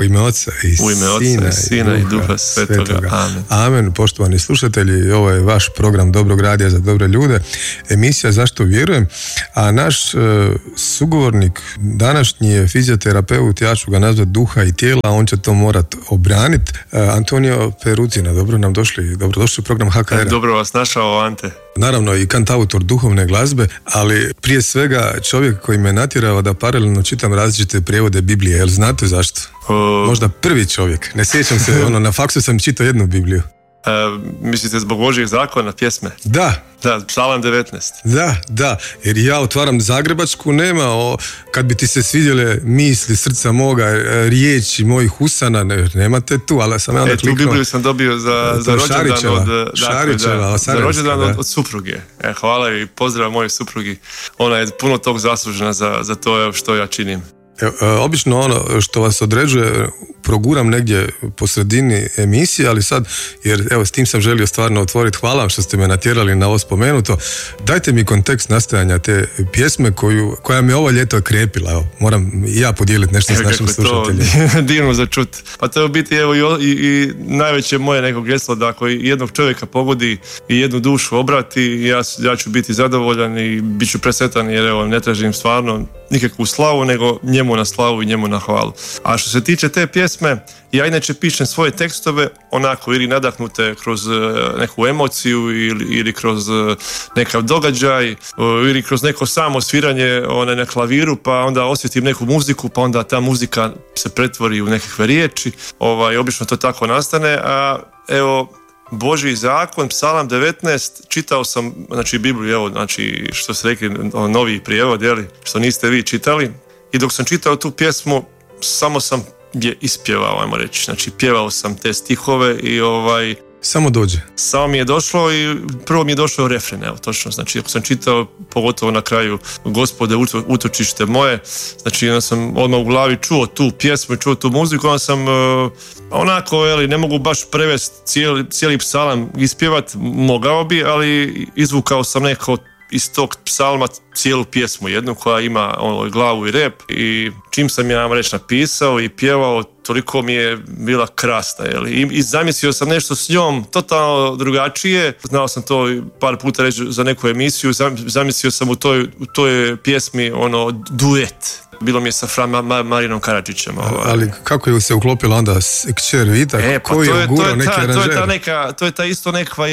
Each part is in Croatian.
ime Oca i Sina i Duha Svetoga. Amen. Amen. Poštovani slušatelji, ovo je vaš program Dobrog radija za dobre ljude, emisija Zašto vjerujem, a naš sugovornik današnji je fizioterapeut, ja ću ga nazvati duha i tijela, on će to morat obraniti. Antonio Peruzina, dobrodošli u program HKR. Dobro vas našao, Ante. Naravno i kantautor duhovne glazbe, ali prije svega čovjek koji me natjerao da paralelno čitam različite prijevode Biblije. Jel znate zašto? Možda prvi čovjek. Ne sjećam se, na faksu sam čitao jednu Bibliju. Mislite zbog Božjih zakona, pjesme? Da, Psalam 19. Da, jer ja otvaram zagrebačku, nema kad bi ti se svidjele misli srca moga, riječi mojih usana, nemate tu, ali sam ja onda kliknuo. Tu Bibliju sam dobio za rođendan od supruge. Hvala i pozdrav mojoj suprugi. Ona je puno tog zaslužena za to što ja činim. Obično ono što vas određuje proguram negdje po sredini emisije, ali sad, jer evo s tim sam želio stvarno otvoriti, hvala vam što ste me natjerali na ovo spomenuto. Dajte mi kontekst nastajanja te pjesme koja me ovo ljeto krepila, evo, moram i ja podijeliti nešto s našim slušateljima. To divno za čut. Pa to je u biti evo i najveće moje neko geslo, da ako jednog čovjeka pogodi i jednu dušu obrati, ja ću biti zadovoljan i bit ću presretan, jer evo ne tražim stvarno nikakvu slavu, nego njemu na slavu i njemu na hvalu. A što se tiče te pjesme, ja inače pišem svoje tekstove onako ili nadahnute kroz neku emociju ili kroz nekav događaj ili kroz neko samo sviranje na klaviru, pa onda osjetim neku muziku, pa onda ta muzika se pretvori u nekakve riječi. Obično to tako nastane, a evo Božji zakon, Psalam 19, čitao sam, znači Bibliju, evo, znači što ste rekli, novi prijevod, jeli, što niste vi čitali, i dok sam čitao tu pjesmu, samo sam je ispjevao, ajmo reći, znači pjevao sam te stihove i samo mi je došlo i prvo mi je došao refren, evo, točno, znači ako sam čitao, pogotovo na kraju Gospode utočište moje, znači onda sam odmah u glavi čuo tu pjesmu i čuo tu muziku, onda sam onako, ne mogu baš prevesti cijeli psalam ispjevat, mogao bi, ali izvukao sam neko iz tog psalma cijelu pjesmu jednu koja ima glavu i rep, i čim sam ja reći napisao i pjevao, toliko mi je bila krasna, i zamislio sam nešto s njom totalno drugačije. Znao sam to par puta reći za neku emisiju, zamislio sam u toj pjesmi duet. Bilo mi je sa Fra Marinom Karadžićem. Ali kako je se uklopila onda kćer Vita? Koji je ugurao neki aranžer? To je ta isto nekakva,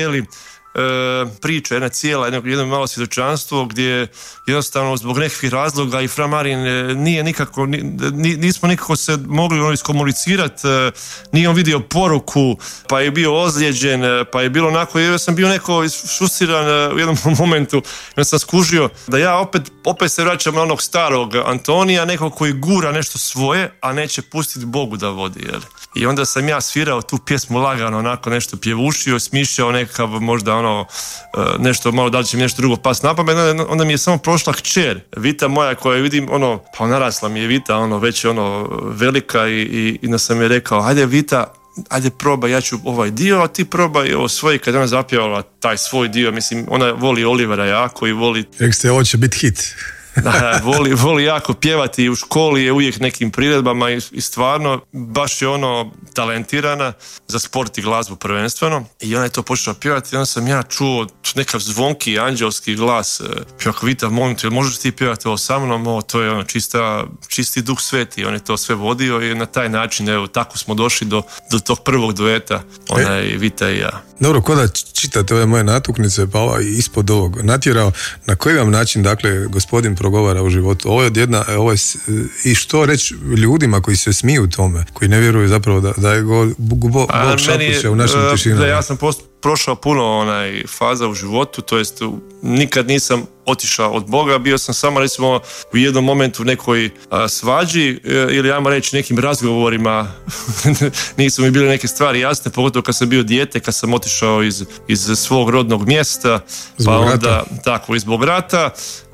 priča, jedno malo svjedočanstvo gdje jednostavno zbog nekakvih razloga i Fra Marin nije nikako, nismo nikako se mogli iskomunicirati, nije on vidio poruku, pa je bio ozlijeđen, pa je bilo onako, ja sam bio neko šustiran u jednom momentu, ja sam skužio da ja opet se vraćam na onog starog Antonija, nekog koji gura nešto svoje, a neće pustiti Bogu da vodi, I onda sam ja svirao tu pjesmu lagano, onako nešto pjevušio, smišljao nekakav možda nešto malo, da li će mi nešto drugo pas na pamet, onda mi je samo prošla kćer Vita moja, koja vidim, pa narasla mi je Vita, već velika, i onda sam je rekao, ajde Vita, ajde probaj, ja ću ovaj dio, a ti probaj ovo svoj. Kad ona zapjevala taj svoj dio, mislim, ona voli Olivera jako i voli... Rekli ste, ovo će biti hit. Da, voli jako pjevati, i u školi je uvijek nekim priredbama i stvarno baš je talentirana za sport i glazbu prvenstveno, i ona je to počela pjevati, i onda sam ja čuo nekav zvonki anđelski glas, kako Vita, molim te, možeš ti pjevati ovo sa mnom, to je čisti Duh Sveti, on je to sve vodio, i na taj način, evo, tako smo došli do tog prvog dueta, Vita i ja. Dobro, ko da čitate ove moje natuknice, pa ispod ovog natjerao, na koji vam način, dakle, gospodin progovara u životu? Ovo je i što reći ljudima koji se smiju tome, koji ne vjeruju zapravo da je Bog šapuće u našim tišinama. Ja sam prošao puno faza u životu, to jest nikad nisam otišao od Boga, bio sam samo recimo u jednom momentu u nekoj svađi ili ajmo reći nekim razgovorima nisu mi bile neke stvari jasne, pogotovo kad sam bio dijete, kad sam otišao iz svog rodnog mjesta, tako iz Bograta,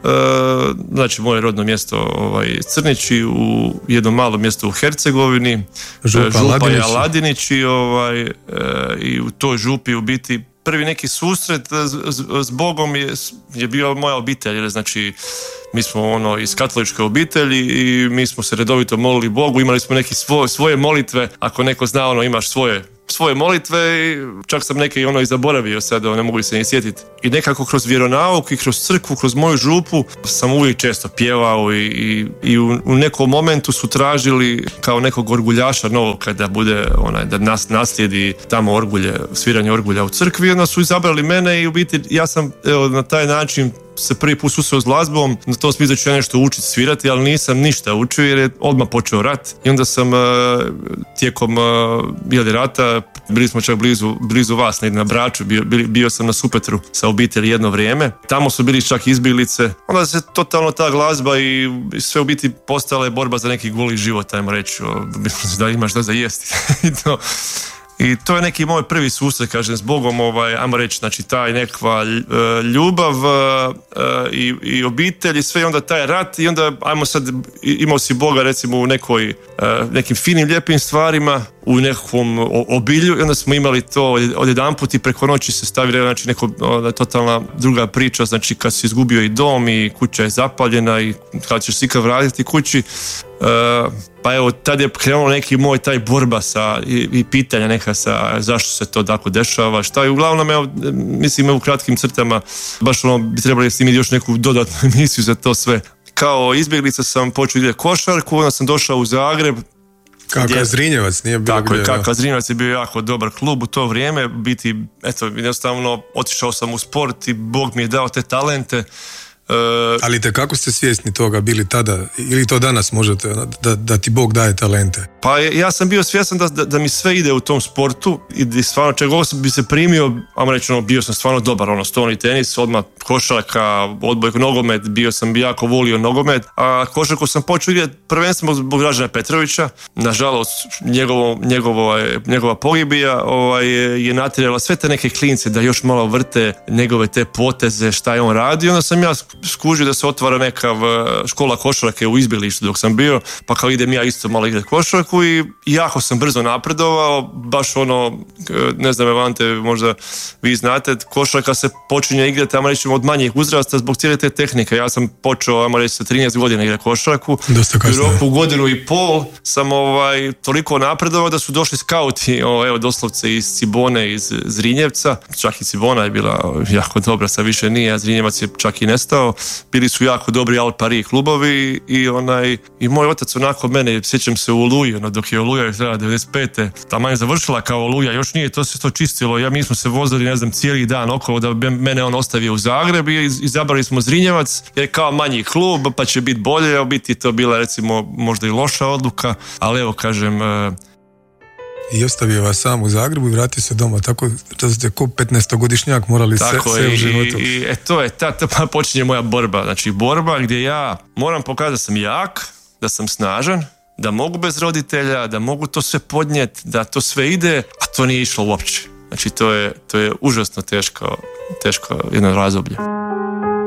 znači moje rodno mjesto Crnići, u jednom malom mjestu u Hercegovini, Župa i Aladinić, i u toj župi u biti prvi neki susret s Bogom je bio moja obitelj, jer znači mi smo iz katoličke obitelji i mi smo se redovito molili Bogu, imali smo neke svoje molitve, ako neko zna, imaš svoje molitve i čak sam neke i zaboravio sad, ne mogu se ni sjetiti. I nekako kroz vjeronauk i kroz crkvu, kroz moju župu sam uvijek često pjevao i u nekom momentu su tražili kao nekog orguljaša novog kada bude da nas naslijedi tamo orgulje, sviranje orgulja u crkvi, onda su izabrali mene i u biti ja sam na taj način se prvi put susreo s glazbom, na tom smislu ću ja nešto učiti svirati, ali nisam ništa učio jer je odmah počeo rat i onda sam tijekom rata, bili smo čak blizu vas, na Braču, bio sam na Supetru sa obitelji jedno vrijeme, tamo su bili čak izbjeglice, onda se totalno ta glazba i sve u biti postala je borba za neki goli život, ajmo reći, da imaš da za jesti. I to je neki moj prvi susret, kažem, s Bogom, ajmo reći, znači taj nekakva ljubav i obitelj i sve, i onda taj rat i onda, ajmo sad, imao si Boga recimo u nekim finim, lijepim stvarima, u nekakvom obilju i onda smo imali to odjedanput i preko noći se stavili, znači totalna druga priča, znači kad si izgubio i dom i kuća je zapaljena i kad ćeš ikad vratiti kući, pa evo, tad je krenuo neki moj taj borba i pitanja neka zašto se to tako dešava, šta je uglavnom, evo, mislim, u kratkim crtama, baš bi trebali snimiti još neku dodatnu emisiju za to sve. Kao izbjeglica sam počeo igrati košarku, onda sam došao u Zagreb. Kaka Zrinjevac nije bilo tako gdje. Tako je, Kaka Zrinjevac je bio jako dobar klub u to vrijeme, biti, eto, jednostavno otišao sam u sport i Bog mi je dao te talente. Ali kako ste svjesni toga bili tada ili to danas možete da ti Bog daje talente? Pa ja sam bio svjestan da mi sve ide u tom sportu i stvarno čega bi se primio, ajmo reći, bio sam stvarno dobar, stolni tenis, odmah košarka, odbojka, nogomet, sam jako volio nogomet, a košarku sam počeo igrati prvenstveno zbog Dražena Petrovića, nažalost njegova pogibija je natjerala sve te neke klince da još malo vrte njegove te poteze, šta je on radio, onda sam ja skužio da se otvara neka škola košarke u izbjeglištu dok sam bio, pa kao idem ja isto malo igrati košarku i jako sam brzo napredovao, baš ne znam, Evante, možda vi znate, košarka se počinje igrati, ajmo reći, od manjih uzrasta zbog cijele te tehnike. Ja sam počeo, ajmo reći, sa 13 godina igrati košarku. Dosta kasno. U roku godinu i pol sam toliko napredovao da su došli skauti, evo doslovce iz Cibone, iz Zrinjevca, čak i Cibona je bila jako dobra, sad više nije, a Zrinjevac je čak i nestao. Bili su jako dobri Al Pari klubovi i moj otac onako mene, sjećam se u Oluji, dok je Oluja 95. tamo je završila kao Oluja, još nije to se to čistilo, mi smo se vozili, ne znam, cijeli dan okolo da bi mene on ostavio u Zagreb i izabrali smo Zrinjevac jer je kao manji klub pa će biti bolje, a biti to bila recimo možda i loša odluka, ali evo kažem, i ostavio vas sam u Zagrebu i vratio se doma, tako da ste ko 15-godišnjak morali sve u životu. I to je, ta počinje moja borba, znači borba gdje ja moram pokazati da sam jak, da sam snažan, da mogu bez roditelja, da mogu to sve podnijeti, da to sve ide, a to nije išlo uopće. Znači to je užasno teško jedno razdoblje.